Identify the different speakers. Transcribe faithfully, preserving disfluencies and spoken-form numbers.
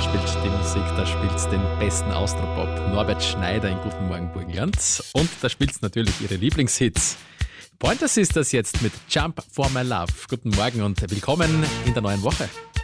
Speaker 1: spielt die Musik, da spielt den besten Austropop. Norbert Schneider in Guten Morgen Burgenland. Und da spielt natürlich ihre Lieblingshits. Pointer Sisters jetzt mit Jump for My Love. Guten Morgen und willkommen in der neuen Woche.